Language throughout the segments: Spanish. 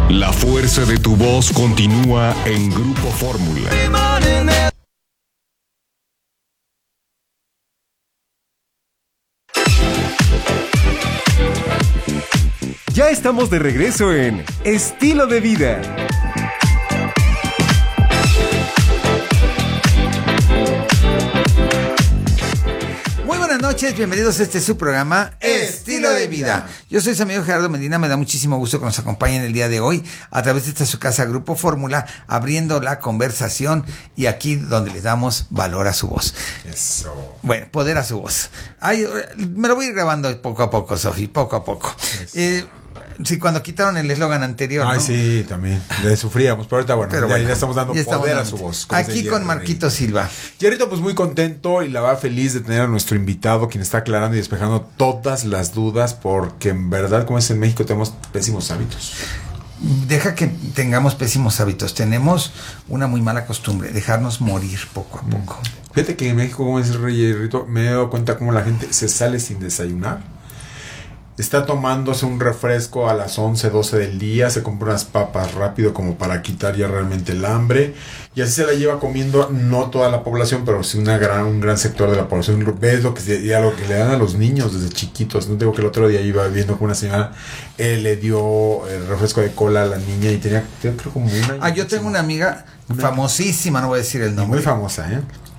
La fuerza de tu voz continúa en Grupo Fórmula. Ya estamos de regreso en Estilo de Vida. Muy buenas noches, bienvenidos a este su programa Estilo de Vida. Yo soy su amigo Gerardo Medina, me da muchísimo gusto que nos acompañen el día de hoy a través de esta su casa Grupo Fórmula, abriendo la conversación y aquí donde les damos valor a su voz. Eso. Bueno, poder a su voz. Ay, me lo voy a ir grabando poco a poco, Sofi, poco a poco. Sí, cuando quitaron el eslogan anterior, Ay, ¿no? sí, también. Le sufríamos, pero ahorita, bueno, ya estamos dando poder a su voz. Aquí con Marquito Silva. Yerrito, pues muy contento y la verdad feliz de tener a nuestro invitado, quien está aclarando y despejando todas las dudas, porque en verdad, como es en México, tenemos pésimos hábitos. Deja que tengamos pésimos hábitos. Tenemos una muy mala costumbre, dejarnos morir poco a poco. Fíjate que en México, como dice el Rey Yerrito, me he dado cuenta cómo la gente se sale sin desayunar. Está tomándose un refresco a las 11, 12 del día, se compra unas papas rápido como para quitar ya realmente el hambre, y así se la lleva comiendo, no toda la población, pero sí un gran sector de la población. Ves lo que le dan a los niños desde chiquitos. No digo que el otro día iba viendo que una señora le dio el refresco de cola a la niña y tenía creo como un año. Yo tengo una amiga famosísima, no voy a decir el nombre. Muy famosa,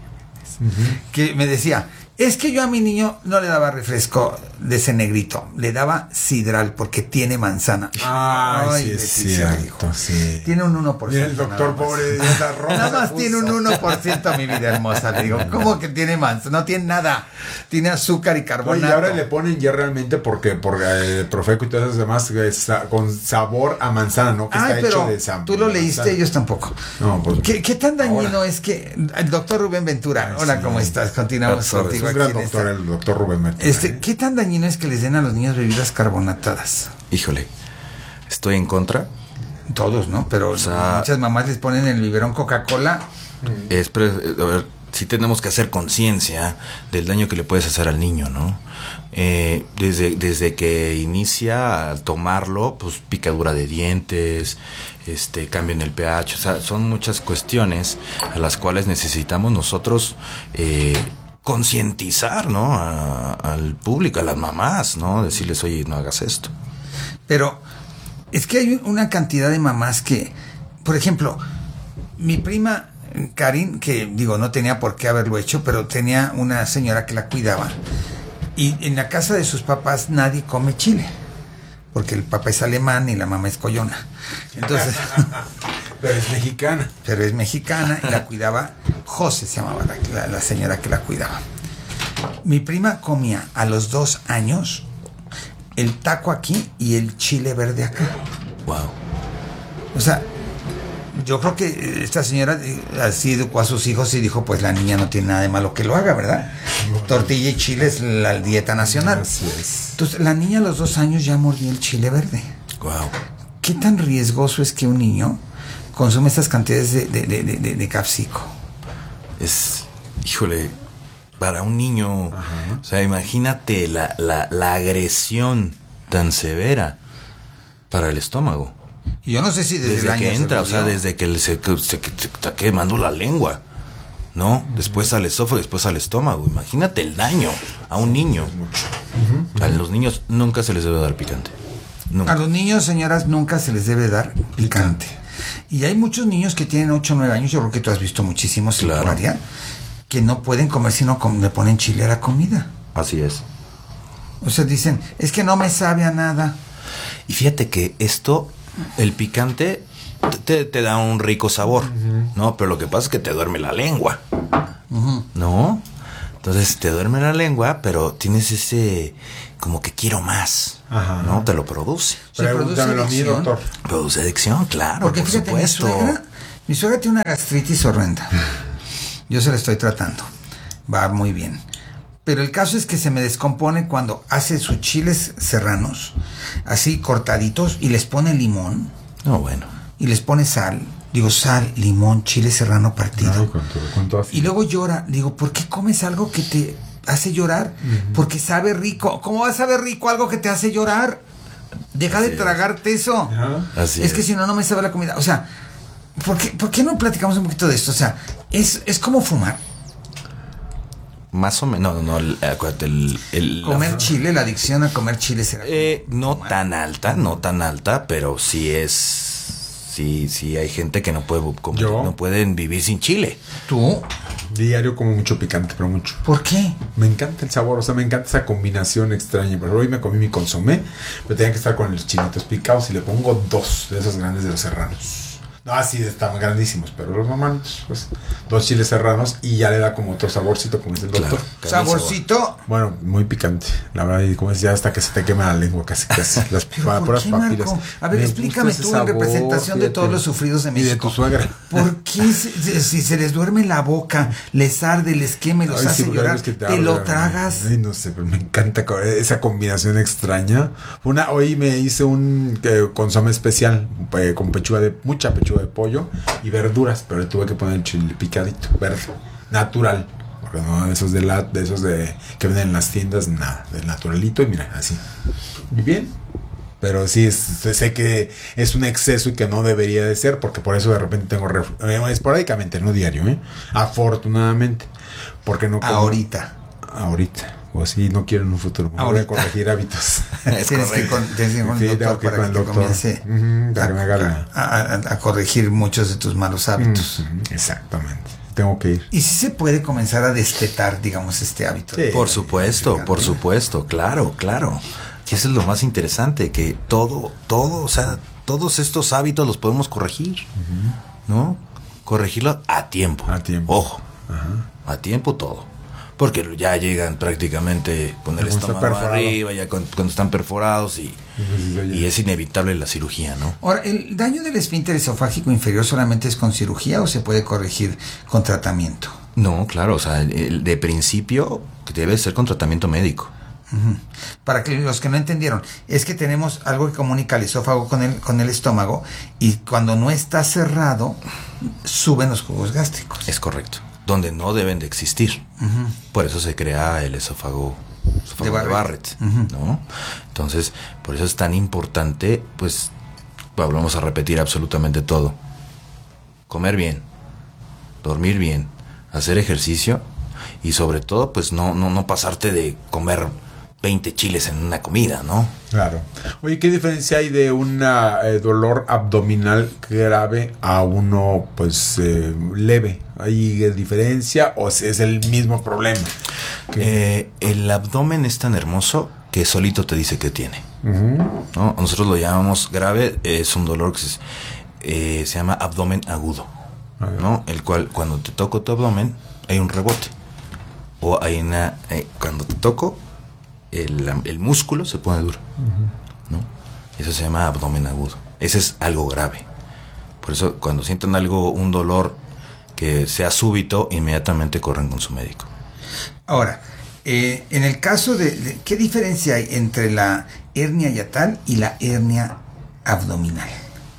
que me decía, es que yo a mi niño no le daba refresco de ese negrito, le daba sidral porque tiene manzana. Ay, sí, es cierto, sí. Tiene un 1%. Mira, el doctor pobre nada más tiene un 1%, mi vida hermosa. Le digo, ¿cómo que tiene manzana? No tiene nada. Tiene azúcar y carbonato. Oye, y ahora le ponen ya realmente por Profeco y todas esas demás con sabor a manzana, ¿no? Que está hecho de sabor. Tú lo leíste, ellos tampoco. No, pues, ¿Qué tan dañino es que el doctor Rubén Ventura? Hola, ¿cómo estás? Continuamos contigo. Es un gran doctor, el doctor Rubén Ventura. ¿Qué tan dañino es que les den a los niños bebidas carbonatadas? Híjole, estoy en contra. Todos, ¿no? Pero muchas mamás les ponen en el biberón Coca-Cola. A ver, sí tenemos que hacer conciencia del daño que le puedes hacer al niño, ¿no? Desde que inicia a tomarlo, pues picadura de dientes, cambio en el pH, o sea, son muchas cuestiones a las cuales necesitamos nosotros concientizar, ¿no? Al público, a las mamás, ¿no? Decirles, oye, no hagas esto. Pero es que hay una cantidad de mamás que, por ejemplo, mi prima Karin, que digo, no tenía por qué haberlo hecho, pero tenía una señora que la cuidaba. Y en la casa de sus papás nadie come chile, porque el papá es alemán y la mamá es collona. Entonces... Pero es mexicana. Pero es mexicana y la cuidaba José, se llamaba la señora que la cuidaba. Mi prima comía a los 2 años el taco aquí y el chile verde acá. Wow. O sea, yo creo que esta señora así educó a sus hijos y dijo, pues la niña no tiene nada de malo que lo haga, ¿verdad? Tortilla y chile es la dieta nacional. Así es. Entonces, la niña a los 2 años ya mordía el chile verde. Wow. ¿Qué tan riesgoso es que un niño consume estas cantidades de capsico? Híjole, para un niño, o sea, imagínate la agresión tan severa para el estómago. Y yo no sé si desde el año que entra, o sea, desde que se está quemando la lengua, ¿no? Después al esófago, después al estómago. Imagínate el daño a un niño. A los niños nunca se les debe dar picante. Nunca. A los niños, señoras, nunca se les debe dar picante. Y hay muchos niños que tienen 8 o 9 años, yo creo que tú has visto muchísimos en tu área, que no pueden comer si no le ponen chile a la comida. Así es. O sea, dicen, es que no me sabe a nada. Y fíjate que el picante te da un rico sabor, ¿no? Pero lo que pasa es que te duerme la lengua, ¿no? Entonces te duerme la lengua, pero tienes ese como que quiero más, ¿no? Te lo produce. Pregúntamelo a mí, doctor. Produce adicción, claro, porque por fíjate, supuesto. Mi suegra tiene una gastritis horrenda. Yo se la estoy tratando. Va muy bien. Pero el caso es que se me descompone cuando hace sus chiles serranos, así cortaditos, y les pone limón. No, bueno. Y les pone sal. Digo, sal, limón, chile serrano partido. Ay, ¿cuánto y luego llora. Digo, ¿por qué comes algo que te hace llorar? Porque sabe rico. ¿Cómo va a saber rico algo que te hace llorar? Deja de tragarte eso. Ajá. Así Es que si no, no me sabe la comida. O sea, ¿por qué no platicamos un poquito de esto? O sea, es como fumar. Más o menos, no, acuérdate, Comer chile, la adicción a comer chile será. no tan alta, pero sí hay gente que no puede comer, ¿Yo? no pueden vivir sin chile. ¿Tú? Diario como mucho picante, pero mucho. ¿Por qué? Me encanta el sabor, o sea, me encanta esa combinación extraña. Pero hoy me comí mi consomé, pero tenía que estar con los chilitos picados y le pongo 2 de esos grandes de los serranos. No, así están grandísimos, pero los normales, pues 2 chiles serranos y ya le da como otro saborcito, como dice el doctor. Claro. Saborcito. Bueno, muy picante, la verdad, y como es ya hasta que se te quema la lengua, casi. Las ¿Pero por puras qué, papilas. Marco? A ver, Me explícame gusta ese tú en sabor, representación de todos los sufridos de Y México. de tu suegra. ¿Por qué si se les duerme la boca, les arde, les quema y los Ay, hace sí, llorar, es que te lo arde, tragas? Ay, no sé, pero me encanta esa combinación extraña. Hoy me hice un consomé especial con mucha pechuga de pollo y verduras, pero le tuve que poner el chile picadito, verde, natural. Porque no de esos que venden en las tiendas, nada, del naturalito y mira, así. Y bien. Pero sí, sé que es un exceso y que no debería de ser, porque por eso de repente tengo esporádicamente, no diario, afortunadamente, porque no como Ahorita. o sí, no quiero en un futuro. Me voy a corregir hábitos. Tienes que ir con el doctor para que comience para que me haga a corregir muchos de tus malos hábitos. Exactamente. Tengo que ir. Y si se puede comenzar a destetar, digamos, este hábito. Sí. Por supuesto, claro. Y eso es lo más interesante, que todo, o sea, todos estos hábitos los podemos corregir, ¿no? Corregirlo a tiempo. A tiempo. Ojo, a tiempo todo. Porque ya llegan prácticamente con el Cuando está estómago perforado. arriba, ya cuando están perforados y es inevitable la cirugía, ¿no? Ahora, ¿el daño del esfínter esofágico inferior solamente es con cirugía o se puede corregir con tratamiento? No, claro, o sea, de principio debe ser con tratamiento médico. Para que los que no entendieron, es que tenemos algo que comunica el esófago con el estómago y cuando no está cerrado suben los jugos gástricos. Es correcto. Donde no deben de existir. Por eso se crea el esófago de Barrett, ¿no? Entonces, por eso es tan importante, pues, vamos a repetir absolutamente todo. Comer bien, dormir bien, hacer ejercicio y sobre todo, pues, no pasarte de comer 20 chiles en una comida, ¿no? Claro. Oye, ¿qué diferencia hay de un dolor abdominal grave a uno, pues, leve? ¿Hay diferencia o es el mismo problema? El abdomen es tan hermoso que solito te dice que tiene, ¿no? Nosotros lo llamamos grave, es un dolor que se llama abdomen agudo, ¿no? El cual cuando te toco tu abdomen hay un rebote o hay cuando te toco el músculo se pone duro, ¿no? Eso se llama abdomen agudo. Ese es algo grave. Por eso cuando sientan un dolor que sea súbito, inmediatamente corren con su médico. Ahora, en el caso de ¿qué diferencia hay entre la hernia hiatal y la hernia abdominal?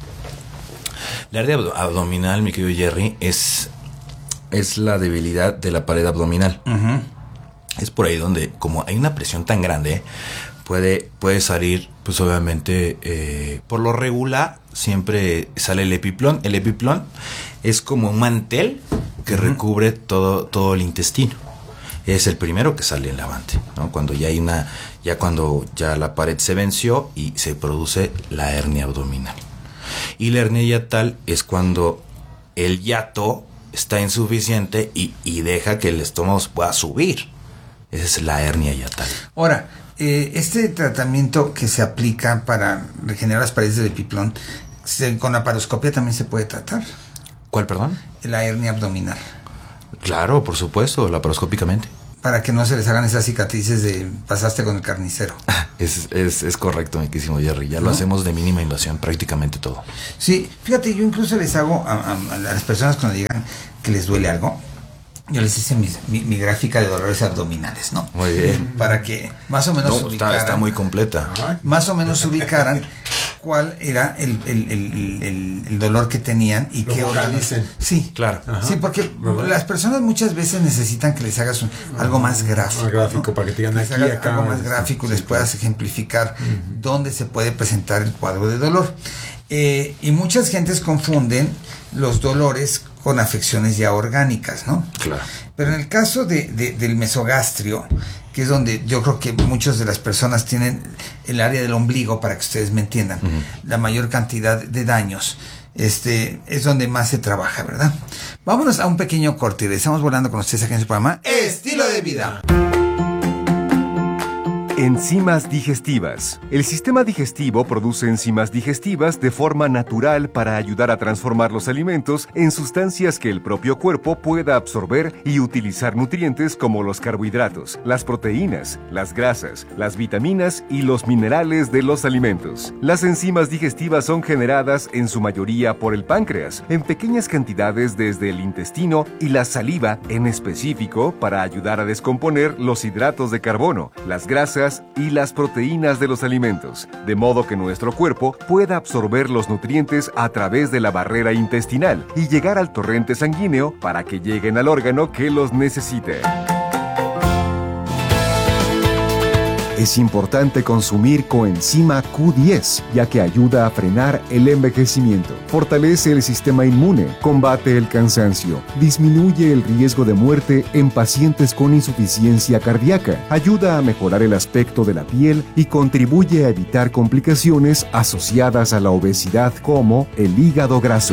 La hernia abdominal, mi querido Jerry, es la debilidad de la pared abdominal. Es por ahí donde, como hay una presión tan grande, puede salir, pues obviamente, por lo regular, siempre sale el epiplón. El epiplón es como un mantel que recubre todo el intestino. Es el primero que sale en la avante, ¿no? Cuando cuando la pared se venció y se produce la hernia abdominal. Y la hernia hiatal es cuando el hiato está insuficiente y deja que el estómago pueda subir. Esa es la hernia hiatal. Ahora, este tratamiento que se aplica para regenerar las paredes del epiplón, con laparoscopia también se puede tratar. ¿Cuál, perdón? La hernia abdominal. Claro, por supuesto, laparoscópicamente. Para que no se les hagan esas cicatrices de pasaste con el carnicero. Es correcto, mi querísimo Jerry. Ya lo hacemos de mínima invasión, prácticamente todo. Sí, fíjate, yo incluso les hago a las personas cuando digan que les duele algo, yo les hice mi gráfica de dolores abdominales, ¿no? Muy bien. Para que más o menos se ubicaran. Está muy completa. Más o menos se ubicaran cuál era el dolor que tenían y qué órganos. Sí, claro. Ajá. Sí, porque las personas muchas veces necesitan que les hagas algo más gráfico. Más gráfico, ¿no? Para que te digan aquí, acá. Algo más gráfico, les puedas ejemplificar dónde se puede presentar el cuadro de dolor. Y muchas gentes confunden los dolores con afecciones ya orgánicas, ¿no? Claro. Pero en el caso del mesogastrio, que es donde yo creo que muchas de las personas tienen el área del ombligo, para que ustedes me entiendan, la mayor cantidad de daños, es donde más se trabaja, ¿verdad? Vámonos a un pequeño corte y regresamos volando con ustedes aquí en su programa Estilo de Vida. Enzimas digestivas. El sistema digestivo produce enzimas digestivas de forma natural para ayudar a transformar los alimentos en sustancias que el propio cuerpo pueda absorber y utilizar nutrientes como los carbohidratos, las proteínas, las grasas, las vitaminas y los minerales de los alimentos. Las enzimas digestivas son generadas en su mayoría por el páncreas, en pequeñas cantidades desde el intestino y la saliva en específico para ayudar a descomponer los hidratos de carbono, las grasas y las proteínas de los alimentos, de modo que nuestro cuerpo pueda absorber los nutrientes a través de la barrera intestinal y llegar al torrente sanguíneo para que lleguen al órgano que los necesite. Es importante consumir coenzima Q10, ya que ayuda a frenar el envejecimiento, fortalece el sistema inmune, combate el cansancio, disminuye el riesgo de muerte en pacientes con insuficiencia cardíaca, ayuda a mejorar el aspecto de la piel y contribuye a evitar complicaciones asociadas a la obesidad como el hígado graso.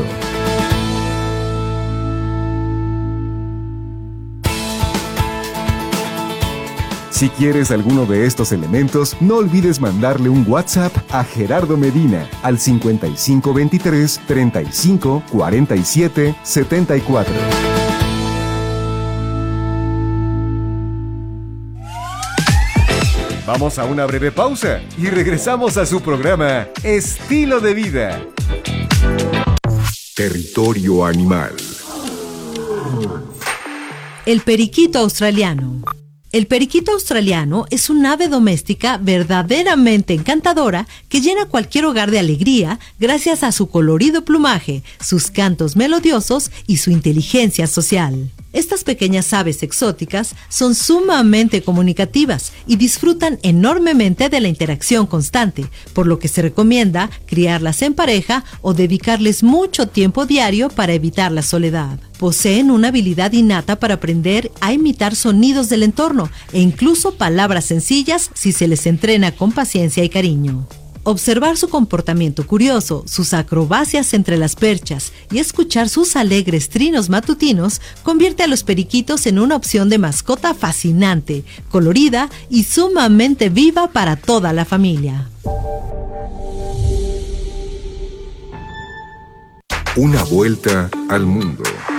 Si quieres alguno de estos elementos, no olvides mandarle un WhatsApp a Gerardo Medina al 5523 35 47 74. Vamos a una breve pausa y regresamos a su programa Estilo de Vida. Territorio animal. El periquito australiano. El periquito australiano es un ave doméstica verdaderamente encantadora que llena cualquier hogar de alegría gracias a su colorido plumaje, sus cantos melodiosos y su inteligencia social. Estas pequeñas aves exóticas son sumamente comunicativas y disfrutan enormemente de la interacción constante, por lo que se recomienda criarlas en pareja o dedicarles mucho tiempo diario para evitar la soledad. Poseen una habilidad innata para aprender a imitar sonidos del entorno e incluso palabras sencillas si se les entrena con paciencia y cariño. Observar su comportamiento curioso, sus acrobacias entre las perchas y escuchar sus alegres trinos matutinos convierte a los periquitos en una opción de mascota fascinante, colorida y sumamente viva para toda la familia. Una vuelta al mundo.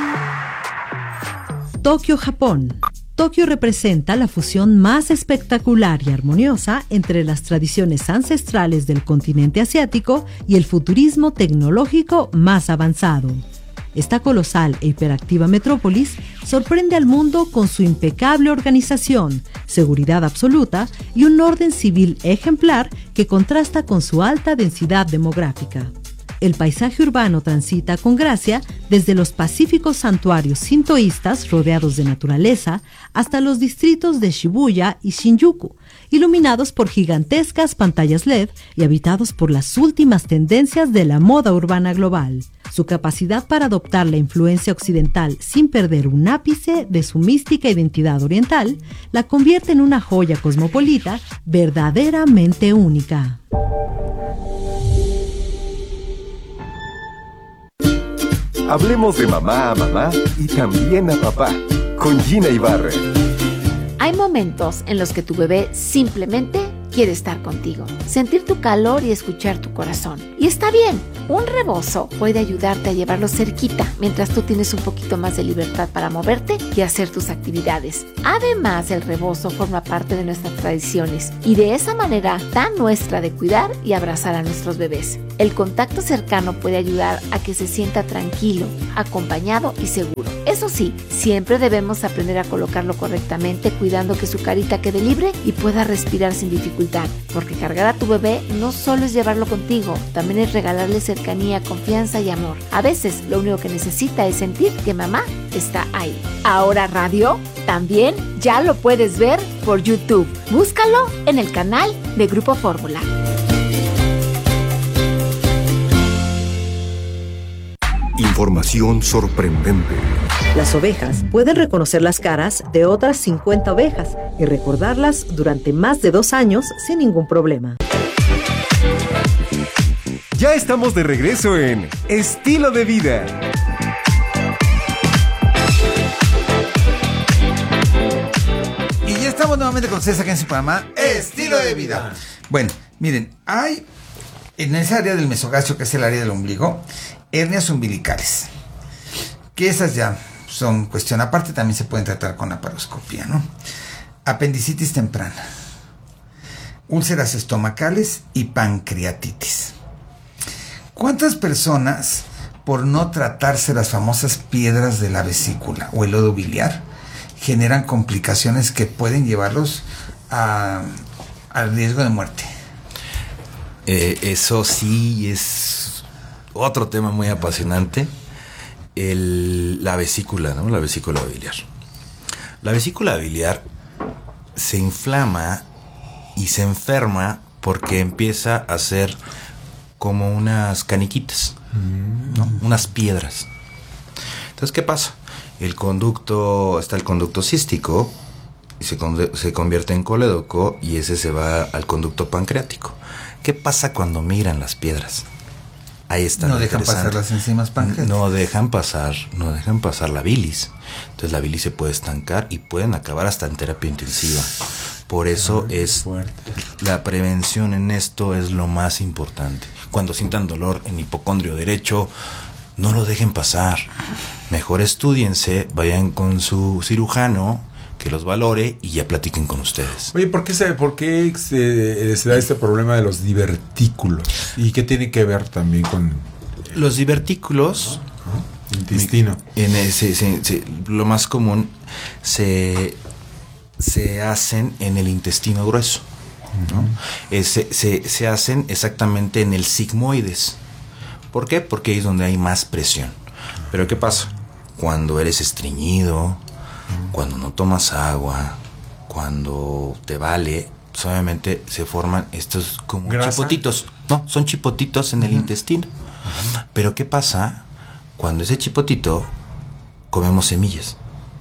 Tokio, Japón. Tokio representa la fusión más espectacular y armoniosa entre las tradiciones ancestrales del continente asiático y el futurismo tecnológico más avanzado. Esta colosal e hiperactiva metrópolis sorprende al mundo con su impecable organización, seguridad absoluta y un orden civil ejemplar que contrasta con su alta densidad demográfica. El paisaje urbano transita con gracia desde los pacíficos santuarios sintoístas rodeados de naturaleza hasta los distritos de Shibuya y Shinjuku, iluminados por gigantescas pantallas LED y habitados por las últimas tendencias de la moda urbana global. Su capacidad para adoptar la influencia occidental sin perder un ápice de su mística identidad oriental la convierte en una joya cosmopolita verdaderamente única. Hablemos de mamá a mamá y también a papá, con Gina Ibarra. Hay momentos en los que tu bebé simplemente quiere estar contigo, sentir tu calor y escuchar tu corazón. Y está bien, un rebozo puede ayudarte a llevarlo cerquita mientras tú tienes un poquito más de libertad para moverte y hacer tus actividades. Además, el rebozo forma parte de nuestras tradiciones y de esa manera tan nuestra de cuidar y abrazar a nuestros bebés. El contacto cercano puede ayudar a que se sienta tranquilo, acompañado y seguro. Eso sí, siempre debemos aprender a colocarlo correctamente, cuidando que su carita quede libre y pueda respirar sin dificultad. dificultad, porque cargar a tu bebé no solo es llevarlo contigo, también es regalarle cercanía, confianza y amor. A veces lo único que necesita es sentir que mamá está ahí. Ahora Radio también ya lo puedes ver por YouTube. Búscalo en el canal de Grupo Fórmula. Información sorprendente. Las ovejas pueden reconocer las caras de otras 50 ovejas y recordarlas durante más de 2 años sin ningún problema. Ya estamos de regreso en Estilo de Vida. Y ya estamos nuevamente con ustedes aquí en su programa Estilo de Vida. Bueno, miren, hay en esa área del mesogastrio, que es el área del ombligo, hernias umbilicales, que esas ya son cuestión aparte, también se pueden tratar con laparoscopía, ¿no? Apendicitis temprana, úlceras estomacales y pancreatitis. ¿Cuántas personas, por no tratarse las famosas piedras de la vesícula o el lodo biliar, generan complicaciones que pueden llevarlos al riesgo de muerte? Eso sí es otro tema muy apasionante. La vesícula, ¿no? La vesícula biliar. La vesícula biliar se inflama y se enferma porque empieza a ser como unas caniquitas, ¿no? Unas piedras. Entonces, ¿qué pasa? Está el conducto cístico y se convierte en colédoco, y ese se va al conducto pancreático. ¿Qué pasa cuando migran las piedras? Ahí está. No dejan pasar las enzimas pancreáticas. No dejan pasar la bilis. Entonces la bilis se puede estancar y pueden acabar hasta en terapia intensiva. Por eso la prevención en esto es lo más importante. Cuando sientan dolor en hipocondrio derecho, no lo dejen pasar. Mejor estúdiense, vayan con su cirujano, que los valore y ya platiquen con ustedes. Oye, ¿por qué se da este problema de los divertículos? ¿Y qué tiene que ver también con los divertículos? Intestino. Lo más común se hacen en el intestino grueso, ¿no? Se hacen exactamente en el sigmoides. ¿Por qué? Porque ahí es donde hay más presión. Pero ¿qué pasa? Cuando eres estreñido, cuando no tomas agua, cuando te vale, pues obviamente se forman estos como chipotitos. No, son chipotitos en el intestino. Pero ¿qué pasa? Cuando ese chipotito comemos semillas.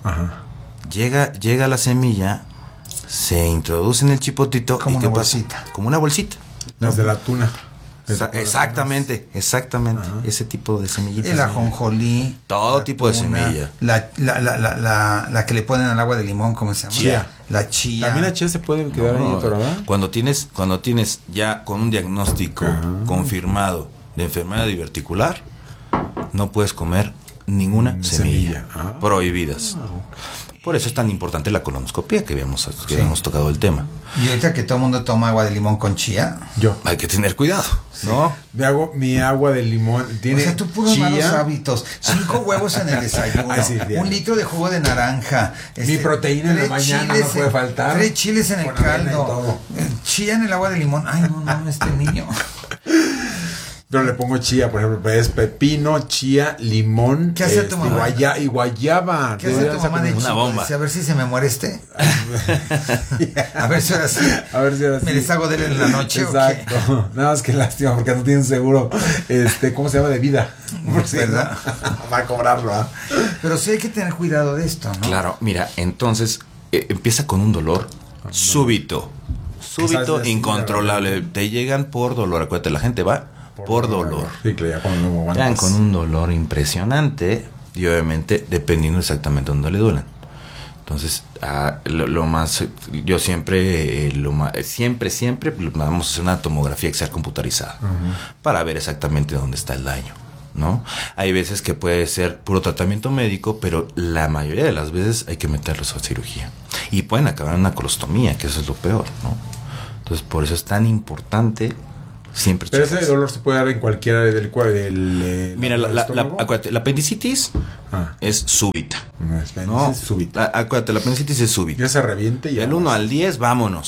Llega la semilla, se introduce en el chipotito. Como ¿y qué una pasa? bolsita. Como una bolsita. Las de la tuna. Exactamente. Ese tipo de semillitas. El ajonjolí. Todo tipo de semilla. La que le ponen al agua de limón, ¿cómo se llama? Chía. La chía. También la chía se puede quedar ahí atorada. Cuando tienes ya con un diagnóstico confirmado de enfermedad diverticular, no puedes comer ninguna semilla. Prohibidas. Por eso es tan importante la colonoscopia, que habíamos tocado el tema. Y ahorita que todo el mundo toma agua de limón con chía, hay que tener cuidado, ¿no? Mi agua de limón tiene, o sea, tú puros chía, malos hábitos. 5 huevos en el desayuno, 1 litro de jugo de naranja, mi proteína en la mañana no puede faltar, 3 chiles en el caldo, chía en el agua de limón. Ay, no, este niño. Pero le pongo chía, por ejemplo, es pepino, chía, limón. ¿Qué hace tu mamá? Y guayaba. ¿Qué hace tu mamá de una chico? bomba? Dice, a ver si se me muere a ver si ahora sí. Me les hago de él en la noche. Exacto. Nada más que lástima, porque no tienen seguro. ¿Cómo se llama? De vida. ¿Verdad? Va a cobrarlo, ¿ah? Pero sí hay que tener cuidado de esto, ¿no? Claro, mira, entonces empieza con un dolor súbito, incontrolable. Te llegan por dolor. Acuérdate, la gente va por dolor. Sí, claro, llegan con un dolor impresionante y obviamente dependiendo exactamente dónde le duelen. Entonces, yo siempre vamos a hacer una tomografía axial computarizada para ver exactamente dónde está el daño, ¿no? Hay veces que puede ser puro tratamiento médico, pero la mayoría de las veces hay que meterlos a cirugía y pueden acabar en una colostomía, que eso es lo peor, ¿no? Entonces, por eso es tan importante siempre. Pero ese dolor se puede dar en cualquiera del mira, acuérdate, la apendicitis es súbita. ¿No? Es súbita. Acuérdate, la apendicitis es súbita. Ya se reviente y del 1 al 10, vámonos.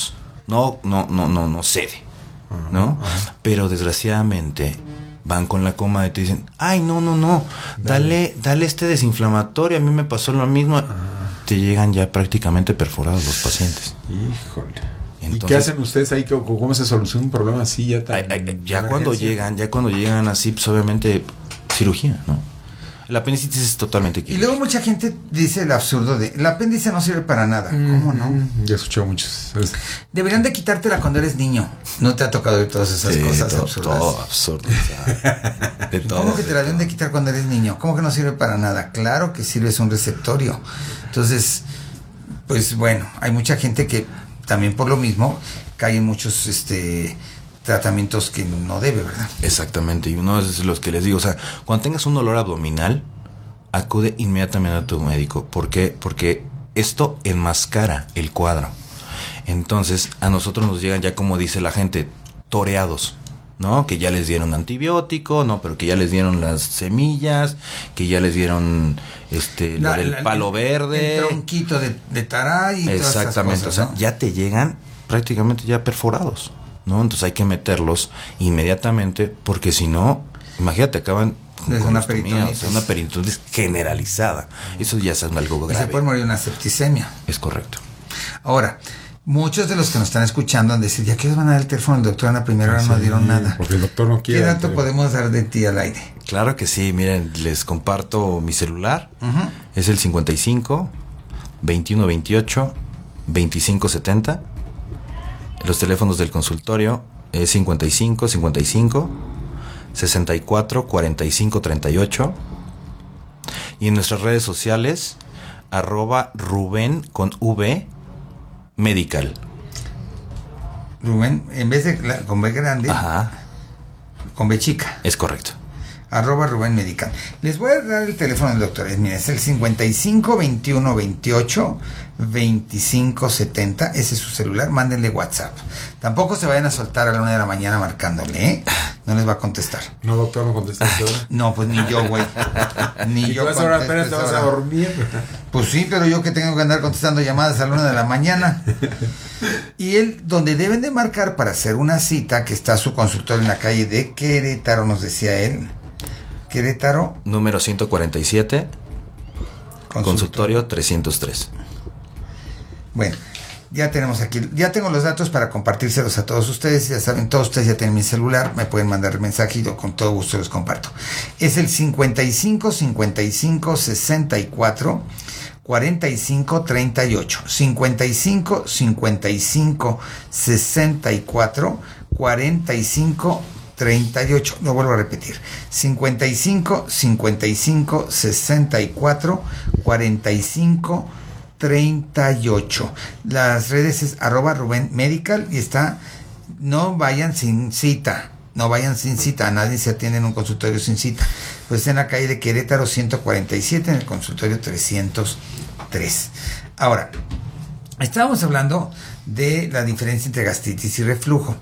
no cede, ¿no? Pero desgraciadamente van con la coma y te dicen, ay, no, dale este desinflamatorio, a mí me pasó lo mismo. Te llegan ya prácticamente perforados los pacientes. Híjole. Entonces, ¿y qué hacen ustedes ahí? ¿Cómo se soluciona un problema así ya cuando llegan así, pues obviamente cirugía, ¿no? El apendicitis es totalmente quirúrgico. Y luego mucha gente dice el absurdo de el apéndice no sirve para nada. ¿Cómo no? Ya he escuchado muchos. Deberían de quitártela cuando eres niño. ¿No te ha tocado ver todas esas cosas absurdas? Todo absurdo. De todo, ¿cómo que te la deben de quitar cuando eres niño? ¿Cómo que no sirve para nada? Claro que sirve, es un receptorio. Entonces, pues bueno, hay mucha gente que también por lo mismo cae en muchos tratamientos que no debe, ¿verdad? Exactamente, y uno es los que les digo, o sea, cuando tengas un dolor abdominal, acude inmediatamente a tu médico. ¿Por qué? Porque esto enmascara el cuadro. Entonces, a nosotros nos llegan ya, como dice la gente, toreados, ¿no? Que ya les dieron antibiótico, ¿no? Pero que ya les dieron las semillas, que ya les dieron lo del palo verde. El tronquito de taray y exactamente, todas esas cosas, ¿no? O sea, ya te llegan prácticamente ya perforados, ¿no? Entonces hay que meterlos inmediatamente, porque si no, imagínate, acaban con una peritonitis. Una peritonitis generalizada. Eso ya es algo grave. Y se puede morir una septicemia. Es correcto. Ahora, muchos de los que nos están escuchando han de decir, ¿ya qué van a dar el teléfono al doctor? En la primera hora no dieron nada. Porque el doctor no quiere. ¿Qué dato podemos dar de ti al aire? Claro que sí, miren, les comparto mi celular. Es el 55 21 28 25 70. Los teléfonos del consultorio es 55 55 64 45 38. Y en nuestras redes sociales, @Rubén con V Medical. Rubén, en vez de con B grande, con B chica. Es correcto. @Rubén Medical. Les voy a dar el teléfono del doctor. Miren, es el 55 21 28 25 70. Ese es su celular. Mándenle WhatsApp. Tampoco se vayan a soltar a la 1 de la mañana marcándole, ¿eh? No les va a contestar. No, doctor, no contestaste ahora. No, pues ni yo, güey. Ni yo. ¿Y ahora apenas te vas a dormir? Pues sí, pero yo que tengo que andar contestando llamadas a la 1 de la mañana. Y él, donde deben de marcar para hacer una cita, que está su consultorio en la calle de Querétaro, nos decía él. Querétaro. Número 147. Consultorio 303. Bueno, ya tenemos aquí, ya tengo los datos para compartírselos a todos ustedes. Ya saben, todos ustedes ya tienen mi celular, me pueden mandar mensaje y yo con todo gusto los comparto. Es el 55 55 64 45 38. 55 55 64 45 38. Lo vuelvo a repetir. 55 55 64 45 38. Las redes es @Rubén Medical y está. No vayan sin cita. No vayan sin cita. A nadie se atiende en un consultorio sin cita. Pues en la calle de Querétaro 147, en el consultorio 303. Ahora, estábamos hablando de la diferencia entre gastritis y reflujo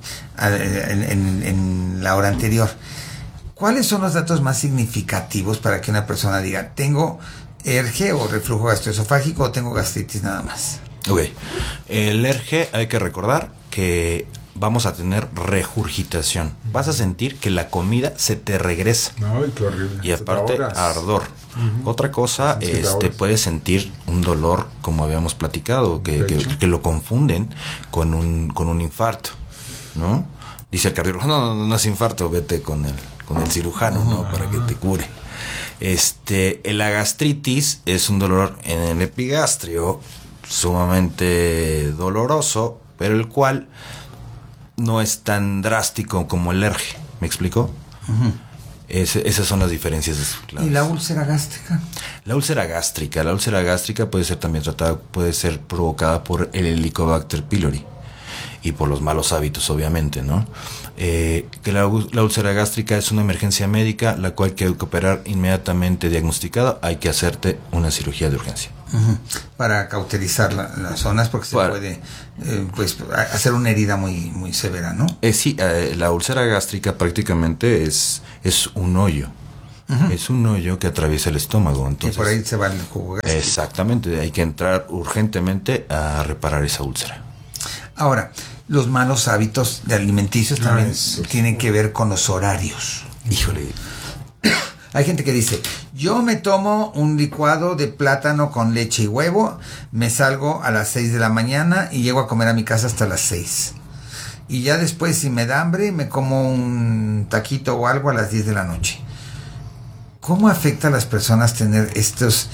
en la hora anterior. ¿Cuáles son los datos más significativos para que una persona diga, tengo ERGE o reflujo gastroesofágico o tengo gastritis nada más? Ok, el ERGE hay que recordar que vamos a tener regurgitación. Vas a sentir que la comida se te regresa. Ay, qué horrible. Y aparte, ardor. Otra cosa, puedes sentir un dolor, como habíamos platicado, que lo confunden con un infarto, ¿no? Dice el cardiólogo, no es infarto, vete con el cirujano, ¿no? Para que te cure. La gastritis es un dolor en el epigastrio sumamente doloroso, pero el cual no es tan drástico como el ERGE. ¿Me explico? Esas son las diferencias claves. ¿Y la úlcera gástrica? La úlcera gástrica puede ser también tratada, puede ser provocada por el Helicobacter pylori y por los malos hábitos, obviamente, ¿no? Que la úlcera gástrica es una emergencia médica, la cual hay que operar inmediatamente diagnosticada. Hay que hacerte una cirugía de urgencia. Para cauterizar las zonas, porque se puede hacer una herida muy, muy severa, ¿no? Sí, la úlcera gástrica prácticamente es un hoyo. Es un hoyo que atraviesa el estómago. Entonces, y por ahí se va el jugo gástrico. Exactamente, hay que entrar urgentemente a reparar esa úlcera. Ahora, Los malos hábitos alimenticios también eso tienen que ver con los horarios. Híjole. Hay gente que dice, yo me tomo un licuado de plátano con leche y huevo, me salgo a las 6 de la mañana y llego a comer a mi casa hasta las 6. Y ya después, si me da hambre, me como un taquito o algo a las 10 de la noche. ¿Cómo afecta a las personas tener estos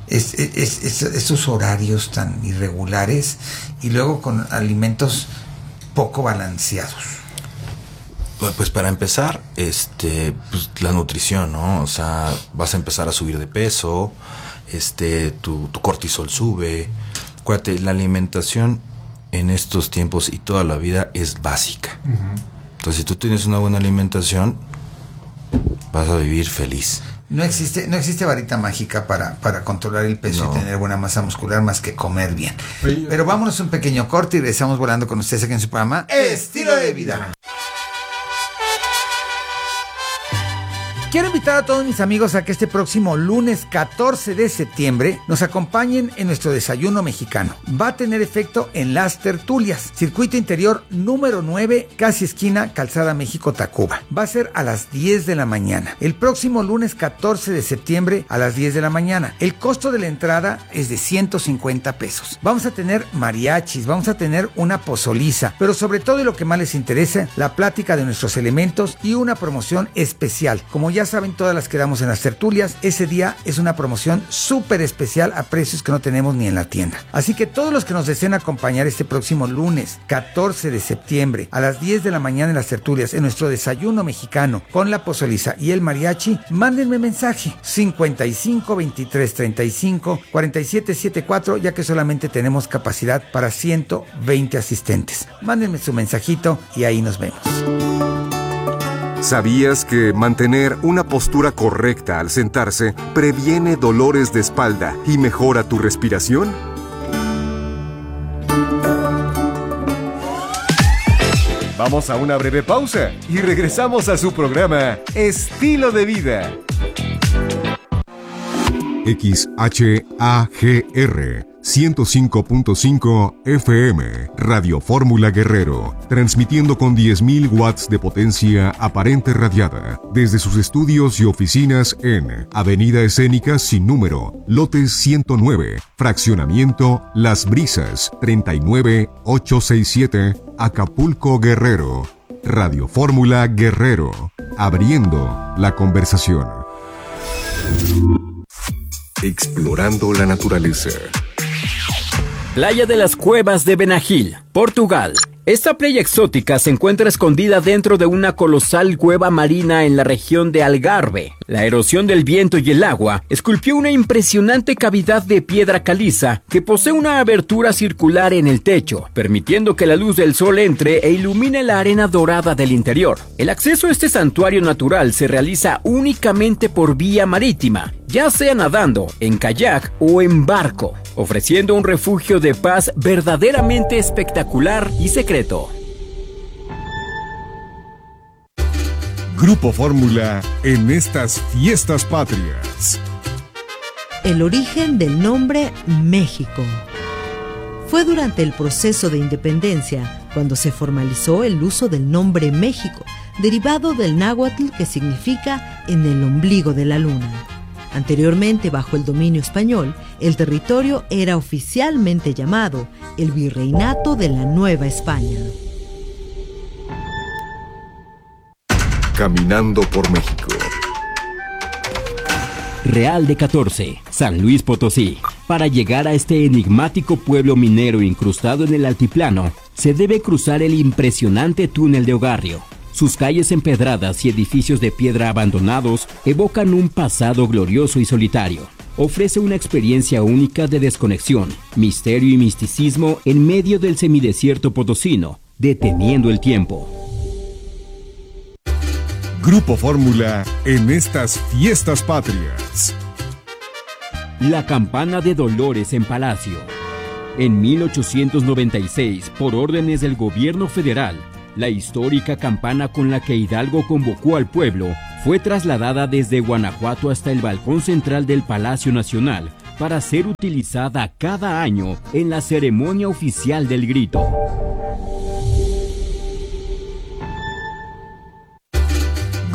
horarios tan irregulares y luego con alimentos poco balanceados? Pues para empezar, pues la nutrición, ¿no? O sea, vas a empezar a subir de peso, tu cortisol sube. Acuérdate, la alimentación en estos tiempos y toda la vida es básica. Uh-huh. Entonces, si tú tienes una buena alimentación, vas a vivir feliz. No existe varita mágica para controlar el peso y tener buena masa muscular más que comer bien. Oye, pero vámonos a un pequeño corte y regresamos volando con ustedes aquí en su programa Estilo de Vida. Quiero invitar a todos mis amigos a que este próximo lunes 14 de septiembre nos acompañen en nuestro desayuno mexicano. Va a tener efecto en Las Tertulias, circuito interior número 9, casi esquina Calzada México-Tacuba. Va a ser a las 10 de la mañana. El próximo lunes 14 de septiembre a las 10 de la mañana. El costo de la entrada es de 150 pesos. Vamos a tener mariachis, vamos a tener una pozoliza, pero sobre todo y lo que más les interesa, la plática de nuestros elementos y una promoción especial. Como ya saben, todas las que damos en Las Tertulias, ese día es una promoción súper especial a precios que no tenemos ni en la tienda. Así que todos los que nos deseen acompañar este próximo lunes 14 de septiembre a las 10 de la mañana en Las Tertulias, en nuestro desayuno mexicano con la pozoliza y el mariachi, mándenme mensaje 55 23 35 47 74, ya que solamente tenemos capacidad para 120 asistentes. Mándenme su mensajito y ahí nos vemos. ¿Sabías que mantener una postura correcta al sentarse previene dolores de espalda y mejora tu respiración? Vamos a una breve pausa y regresamos a su programa Estilo de Vida. XHAGR 105.5 FM, Radio Fórmula Guerrero, transmitiendo con 10.000 watts de potencia aparente radiada, desde sus estudios y oficinas en Avenida Escénica sin número, lote 109, fraccionamiento Las Brisas, 39867, Acapulco, Guerrero. Radio Fórmula Guerrero, abriendo la conversación. Explorando la naturaleza. Playa de las Cuevas de Benagil, Portugal. Esta playa exótica se encuentra escondida dentro de una colosal cueva marina en la región de Algarve. La erosión del viento y el agua esculpió una impresionante cavidad de piedra caliza que posee una abertura circular en el techo, permitiendo que la luz del sol entre e ilumine la arena dorada del interior. El acceso a este santuario natural se realiza únicamente por vía marítima, ya sea nadando, en kayak o en barco, ofreciendo un refugio de paz verdaderamente espectacular y secreto. Grupo Fórmula en estas fiestas patrias. El origen del nombre México. Fue durante el proceso de independencia cuando se formalizó el uso del nombre México, derivado del náhuatl que significa en el ombligo de la luna. Anteriormente, bajo el dominio español, el territorio era oficialmente llamado el Virreinato de la Nueva España. Caminando por México. Real de 14, San Luis Potosí. Para llegar a este enigmático pueblo minero incrustado en el altiplano, se debe cruzar el impresionante túnel de Ogarrio. Sus calles empedradas y edificios de piedra abandonados evocan un pasado glorioso y solitario. Ofrece una experiencia única de desconexión, misterio y misticismo en medio del semidesierto potosino, deteniendo el tiempo. Grupo Fórmula en estas fiestas patrias. La campana de Dolores en Palacio. En 1896, por órdenes del gobierno federal, la histórica campana con la que Hidalgo convocó al pueblo fue trasladada desde Guanajuato hasta el balcón central del Palacio Nacional para ser utilizada cada año en la ceremonia oficial del grito.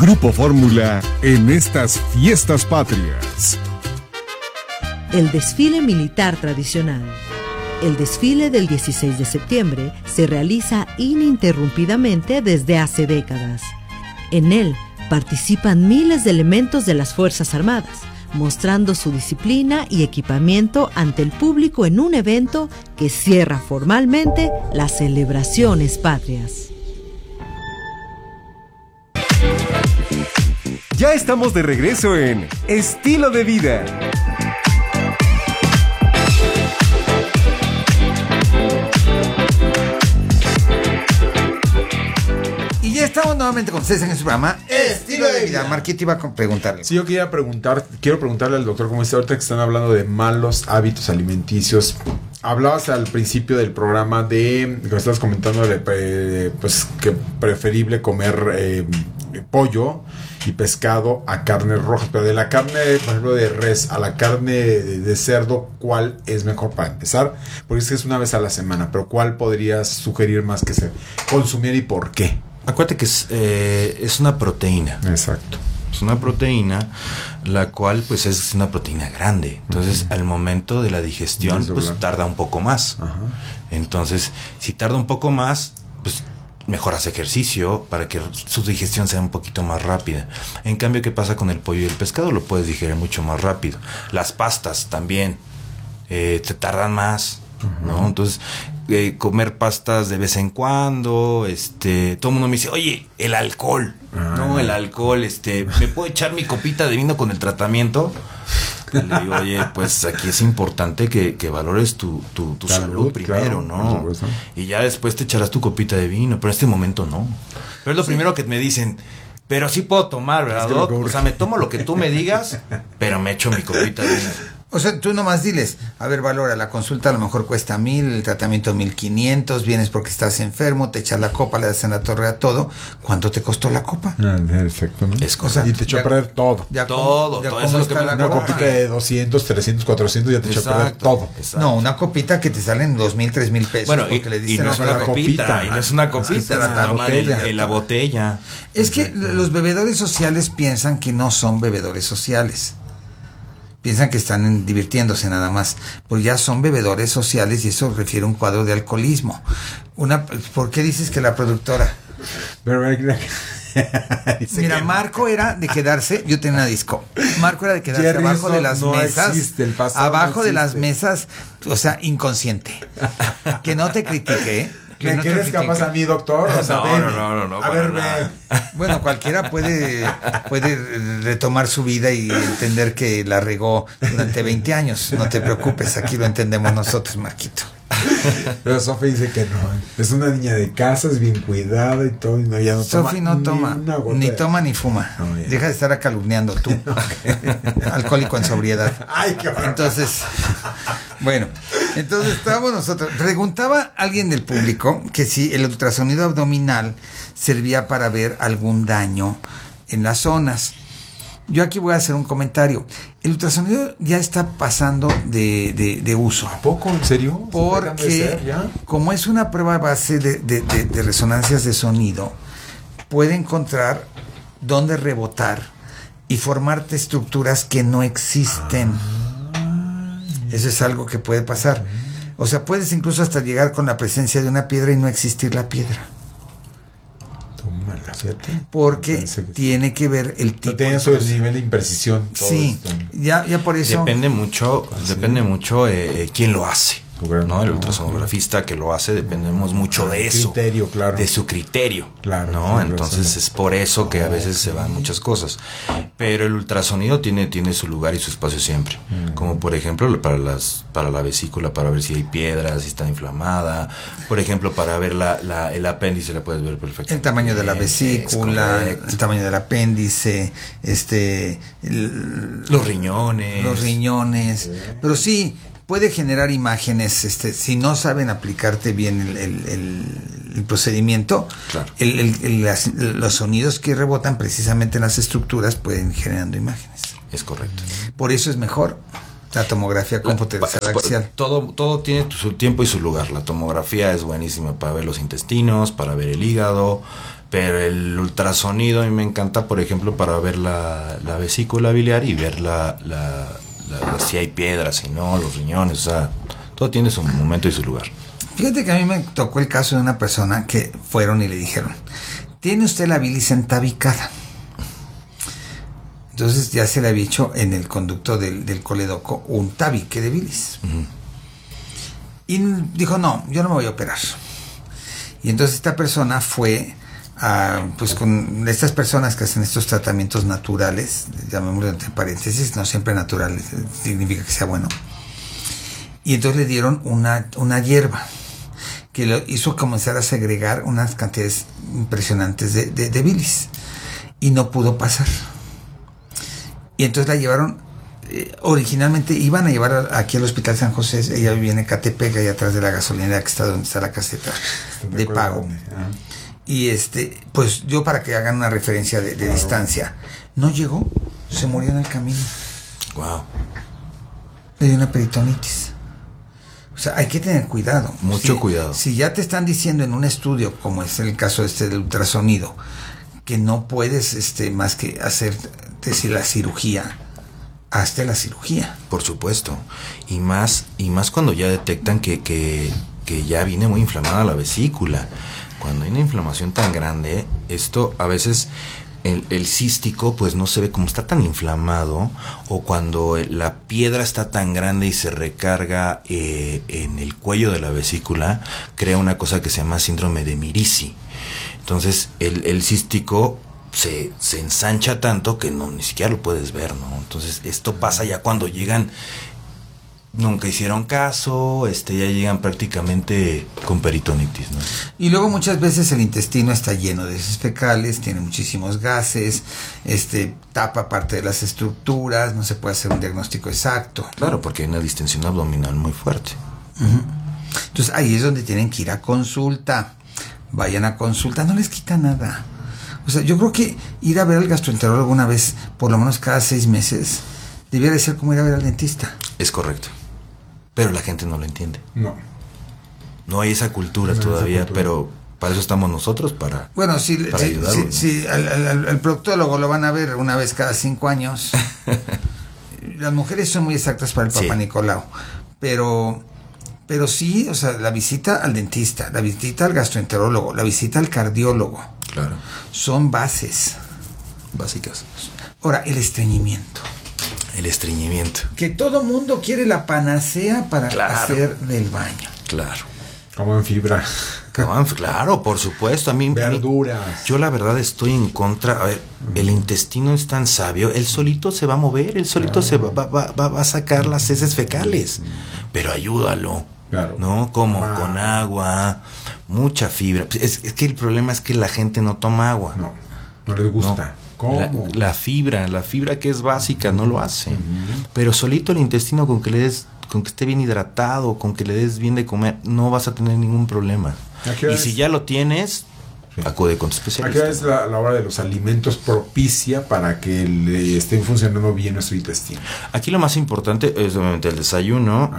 Grupo Fórmula en estas fiestas patrias. El desfile militar tradicional. El desfile del 16 de septiembre se realiza ininterrumpidamente desde hace décadas. En él participan miles de elementos de las Fuerzas Armadas, mostrando su disciplina y equipamiento ante el público en un evento que cierra formalmente las celebraciones patrias. Ya estamos de regreso en Estilo de Vida. Y ya estamos nuevamente con ustedes en este programa Estilo de Vida. Marquito iba a preguntarle. Sí, yo quiero preguntarle al doctor, como dice ahorita que están hablando de malos hábitos alimenticios. Hablabas al principio del programa que estabas comentando pues que preferible comer pollo y pescado a carnes rojas, pero de la carne, por ejemplo, de res a la carne de cerdo, ¿cuál es mejor para empezar? Porque es una vez a la semana, pero ¿cuál podrías sugerir más que se consumiera y por qué? Acuérdate que es una proteína. Exacto. Es una proteína, la cual pues es una proteína grande. Entonces, al momento de la digestión, pues tarda un poco más. Ajá. Entonces, si tarda un poco más, pues mejor hace ejercicio para que su digestión sea un poquito más rápida. En cambio, ¿qué pasa con el pollo y el pescado? Lo puedes digerir mucho más rápido. Las pastas también te tardan más, ¿no? Entonces, comer pastas de vez en cuando, todo el mundo me dice, oye, el alcohol, no, el alcohol, ¿me puedo echar mi copita de vino con el tratamiento? Le digo, oye, pues aquí es importante que valores tu salud primero, claro, ¿no? Y ya después te echarás tu copita de vino, pero en este momento no. Pero es lo primero que me dicen, pero sí puedo tomar, ¿verdad, Doc? O sea, me tomo lo que tú me digas, pero me echo mi copita de vino. O sea, tú nomás diles, a ver, valora, la consulta a lo mejor cuesta 1,000, el tratamiento 1,500, vienes porque estás enfermo, te echas la copa, le das en la torre a todo. ¿Cuánto te costó la copa? Perfecto, ¿no? Es cosa. Y te echó a perder todo. Todo eso es lo que una copita de 200, 300, 400 ya te echó a perder todo. Exacto. No, una copita que te salen 2,000, 3,000 pesos. Bueno, le y no es una copita, y no es una copita, en la botella. Es que los bebedores sociales piensan que no son bebedores sociales. Piensan que están divirtiéndose nada más, pues ya son bebedores sociales y eso refiere a un cuadro de alcoholismo. ¿Por qué dices que la productora? Mira, Marco era de quedarse, yo tenía una disco. Marco era de quedarse Jerry, abajo de las mesas, abajo de las mesas, o sea, inconsciente. Que no te critique, ¿eh? ¿Me quieres capaz a mí, doctor? O sea, no. A ver, ve. Bueno, cualquiera puede retomar su vida y entender que la regó durante 20 años. No te preocupes, aquí lo entendemos nosotros, Marquito. Pero Sofi dice que no. Es una niña de casa, es bien cuidada y todo. Y no, ya no Sofi no toma, ni toma ni fuma. No, deja de estar calumniando tú. Alcohólico en sobriedad. Ay, qué horror. Entonces, bueno, estábamos nosotros. Preguntaba alguien del público que si el ultrasonido abdominal servía para ver algún daño en las zonas. Yo aquí voy a hacer un comentario. El ultrasonido ya está pasando de uso. ¿A poco? ¿En serio? Porque como es una prueba base de resonancias de sonido, puede encontrar dónde rebotar y formarte estructuras que no existen. Eso es algo que puede pasar. O sea, puedes incluso hasta llegar con la presencia de una piedra y no existir la piedra. Porque tiene que ver el tipo. Tiene su nivel de imprecisión. Sí, ya por eso. Depende mucho quién lo hace. ¿No? El ultrasonografista que lo hace, dependemos mucho de eso, criterio, claro. De su criterio, claro, ¿no? Entonces es por eso que a veces se van muchas cosas, pero el ultrasonido tiene su lugar y su espacio siempre, como por ejemplo para la vesícula, para ver si hay piedras, si está inflamada, por ejemplo para ver el apéndice, la puedes ver perfectamente. El tamaño de la vesícula, el tamaño del apéndice, los riñones, pero sí puede generar imágenes, si no saben aplicarte bien el procedimiento, claro. Los sonidos que rebotan precisamente en las estructuras pueden ir generando imágenes. Es correcto. Por eso es mejor la tomografía computerizada axial. Todo tiene su tiempo y su lugar. La tomografía es buenísima para ver los intestinos, para ver el hígado, Pero el ultrasonido a mí me encanta, por ejemplo, para ver la vesícula biliar y ver si hay piedras, si no, los riñones, o sea, todo tiene su momento y su lugar. Fíjate que a mí me tocó el caso de una persona que fueron y le dijeron, tiene usted la bilis entabicada. Entonces ya se le había hecho en el conducto del coledoco un tabique de bilis. Uh-huh. Y dijo, no, yo no me voy a operar. Y entonces esta persona fue pues con estas personas que hacen estos tratamientos naturales, llamémoslo entre paréntesis, no siempre natural significa que sea bueno. Y entonces le dieron una hierba que lo hizo comenzar a segregar unas cantidades impresionantes de bilis. Y no pudo pasar. Y entonces la llevaron, originalmente iban a llevar aquí al Hospital San José, ella vivía en Ecatepec, ahí atrás de la gasolinera que está donde está la caseta de pago. Y pues yo, para que hagan una referencia de distancia, no llegó, se murió en el camino. Wow. Le dio una peritonitis. O sea, hay que tener cuidado. Mucho cuidado. Si ya te están diciendo en un estudio, como es el caso del ultrasonido, que no puedes más que hacerte la cirugía, hazte la cirugía. Por supuesto. Y más cuando ya detectan que ya viene muy inflamada la vesícula. Cuando hay una inflamación tan grande, esto a veces el cístico pues no se ve, como está tan inflamado, o cuando la piedra está tan grande y se recarga en el cuello de la vesícula, crea una cosa que se llama síndrome de Mirici. Entonces el cístico se ensancha tanto que ni siquiera lo puedes ver, ¿no? Entonces esto pasa ya cuando llegan, nunca hicieron caso, ya llegan prácticamente con peritonitis, ¿no? Y luego muchas veces el intestino está lleno de heces fecales, tiene muchísimos gases, tapa parte de las estructuras, no se puede hacer un diagnóstico exacto. Claro, porque hay una distensión abdominal muy fuerte. Uh-huh. Entonces ahí es donde tienen que ir a consulta. Vayan a consulta, no les quita nada. O sea, yo creo que ir a ver al gastroenterólogo una vez, por lo menos cada 6 meses, debiera de ser como ir a ver al dentista. Es correcto. Pero la gente no lo entiende. No hay esa cultura todavía, pero para eso estamos nosotros, para ayudarlo. Si al proctólogo lo van a ver una vez cada 5 años. Las mujeres son muy exactas para el Papa Nicolau, pero sí, o sea, la visita al dentista, la visita al gastroenterólogo, la visita al cardiólogo, claro, son bases básicas. Ahora, el estreñimiento. Que todo mundo quiere la panacea para hacer del baño. Claro. Como en fibra. Claro, por supuesto. Verduras. Yo la verdad estoy en contra. A ver, el intestino es tan sabio, él solito se va a mover, él solito se va a sacar las heces fecales. Pero ayúdalo. Claro. ¿No? Como con agua, mucha fibra. Es que el problema es que la gente no toma agua. No les gusta. No. ¿Cómo? La fibra que es básica no lo hace. Uh-huh. Pero solito el intestino, con que esté bien hidratado, con que le des bien de comer, no vas a tener ningún problema. Y si ya lo tienes, acude con tu especialista. ¿A qué es la hora de los alimentos propicia para que le estén funcionando bien nuestro intestino? Aquí lo más importante es obviamente el desayuno,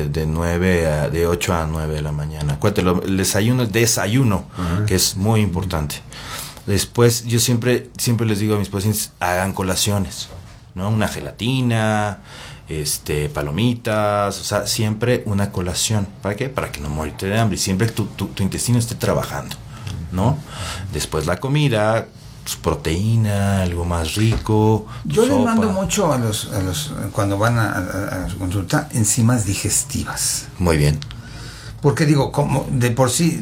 de 8 a 9 de la mañana. Acuérdate, el desayuno, uh-huh, que es muy importante. Después, yo siempre les digo a mis pacientes, hagan colaciones, ¿no? Una gelatina, palomitas, o sea, siempre una colación. ¿Para qué? Para que no morirte de hambre y siempre tu intestino esté trabajando, ¿no? Después la comida, pues, proteína, algo más rico. Yo les mando mucho a los cuando van a su consulta, enzimas digestivas. Muy bien. Porque digo, como de por sí...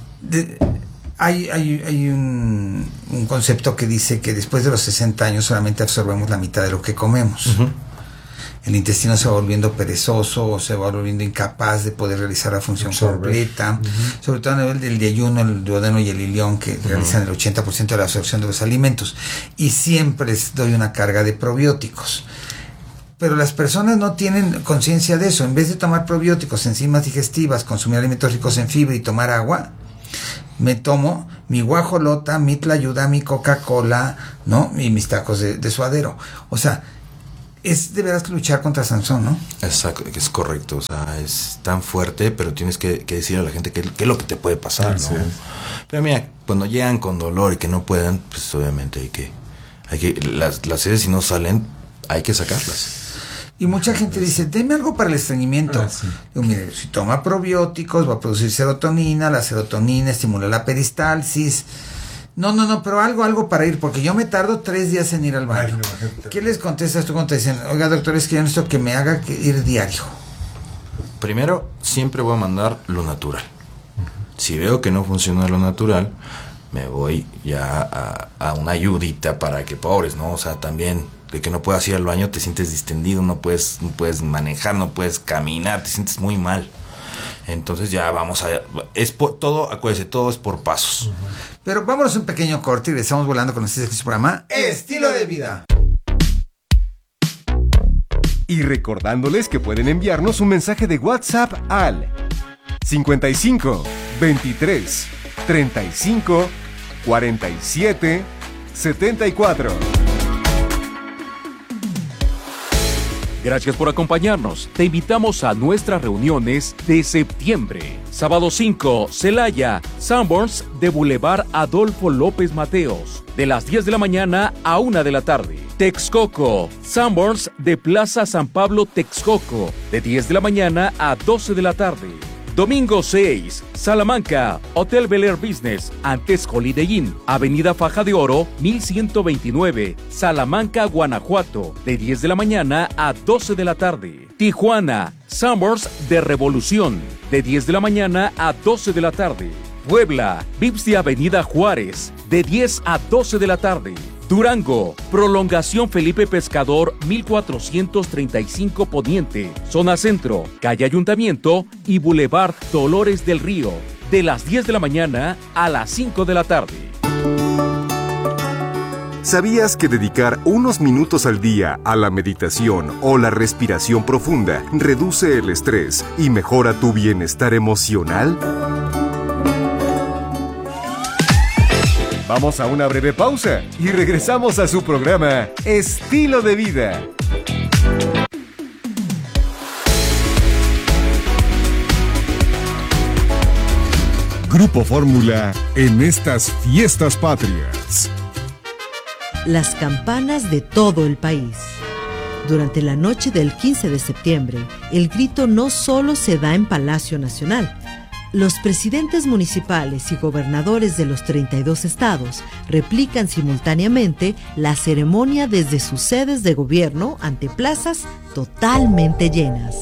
Hay un concepto que dice que después de los 60 años solamente absorbemos la mitad de lo que comemos. Uh-huh. El intestino se va volviendo perezoso o se va volviendo incapaz de poder realizar la función completa. Uh-huh. Sobre todo a nivel del yeyuno, el duodeno y el ilión, que uh-huh, realizan el 80% de la absorción de los alimentos. Y siempre les doy una carga de probióticos. Pero las personas no tienen conciencia de eso. En vez de tomar probióticos, enzimas digestivas, consumir alimentos ricos en fibra y tomar agua, me tomo mi guajolota, mi tlayuda, mi Coca-Cola, ¿no? Y mis tacos de suadero. O sea, es de veras luchar contra Sansón, ¿no? Exacto, es correcto. O sea, es tan fuerte, pero tienes que decir a la gente qué es lo que te puede pasar, ¿no? Sí. Pero mira, cuando llegan con dolor y que no puedan, pues obviamente hay que las heces, si no salen, hay que sacarlas. Y mucha gente dice, deme algo para el estreñimiento. Sí. Digo, mire, si toma probióticos, va a producir serotonina, la serotonina estimula la peristalsis. No, pero algo para ir, porque yo me tardo 3 días en ir al baño. ¿Qué les contestas tú cuando te dicen, oiga, doctor, es que yo necesito que me haga ir diario? Primero, siempre voy a mandar lo natural. Si veo que no funciona lo natural, me voy ya a una ayudita para que, pobres, ¿no? O sea, también de que no puedas ir al baño, te sientes distendido, no puedes manejar, no puedes caminar, te sientes muy mal. Entonces ya vamos a... acuérdense, todo es por pasos. Uh-huh. Pero vámonos un pequeño corte y regresamos volando con este programa Estilo de Vida. Y recordándoles que pueden enviarnos un mensaje de WhatsApp al 55 23 35 47 74. Gracias por acompañarnos. Te invitamos a nuestras reuniones de septiembre. Sábado 5, Celaya, Sanborns de Boulevard Adolfo López Mateos, de las 10 de la mañana a 1 de la tarde. Texcoco, Sanborns de Plaza San Pablo, Texcoco, de 10 de la mañana a 12 de la tarde. Domingo 6, Salamanca, Hotel Bel Air Business, antes Holiday Inn, Avenida Faja de Oro, 1129, Salamanca, Guanajuato, de 10 de la mañana a 12 de la tarde. Tijuana, Sanborns de Revolución, de 10 de la mañana a 12 de la tarde. Puebla, Vips de Avenida Juárez, de 10 a 12 de la tarde. Durango, Prolongación Felipe Pescador, 1435 Poniente, Zona Centro, Calle Ayuntamiento y Boulevard Dolores del Río, de las 10 de la mañana a las 5 de la tarde. ¿Sabías que dedicar unos minutos al día a la meditación o la respiración profunda reduce el estrés y mejora tu bienestar emocional? Vamos a una breve pausa y regresamos a su programa Estilo de Vida. Grupo Fórmula en estas fiestas patrias. Las campanas de todo el país. Durante la noche del 15 de septiembre, el grito no solo se da en Palacio Nacional. Los presidentes municipales y gobernadores de los 32 estados replican simultáneamente la ceremonia desde sus sedes de gobierno ante plazas totalmente llenas.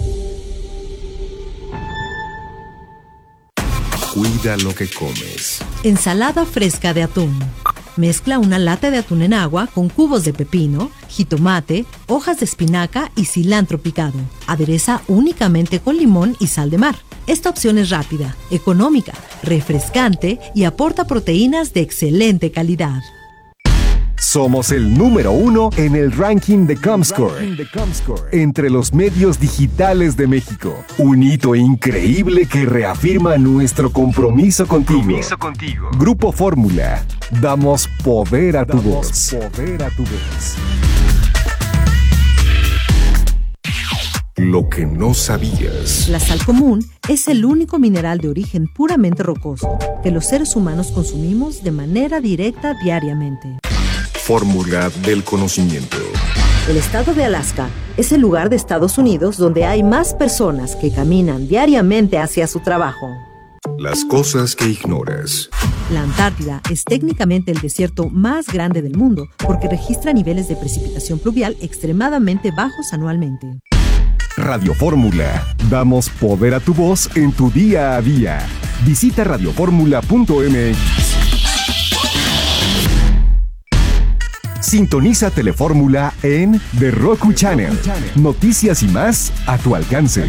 Cuida lo que comes. Ensalada fresca de atún. Mezcla una lata de atún en agua con cubos de pepino, jitomate, hojas de espinaca y cilantro picado. Adereza únicamente con limón y sal de mar. Esta opción es rápida, económica, refrescante y aporta proteínas de excelente calidad. Somos el número 1 en el ranking de Comscore entre los medios digitales de México. Un hito increíble que reafirma nuestro compromiso contigo. Grupo Fórmula. Damos poder a tu voz. Lo que no sabías. La sal común es el único mineral de origen puramente rocoso que los seres humanos consumimos de manera directa diariamente. Fórmula del conocimiento. El estado de Alaska es el lugar de Estados Unidos donde hay más personas que caminan diariamente hacia su trabajo. Las cosas que ignoras. La Antártida es técnicamente el desierto más grande del mundo porque registra niveles de precipitación pluvial extremadamente bajos anualmente. Radio Fórmula. Damos poder a tu voz en tu día a día. Visita radioformula.mx. Sintoniza Telefórmula en The Roku Channel. Noticias y más a tu alcance.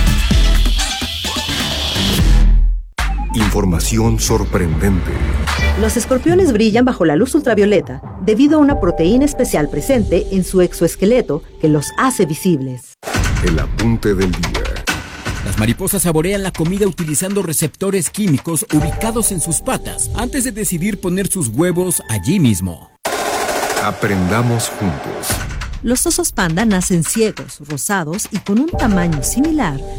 Información sorprendente. Los escorpiones brillan bajo la luz ultravioleta debido a una proteína especial presente en su exoesqueleto que los hace visibles. El apunte del día. Las mariposas saborean la comida utilizando receptores químicos ubicados en sus patas antes de decidir poner sus huevos allí mismo. Aprendamos juntos. Los osos panda nacen ciegos, rosados y con un tamaño similar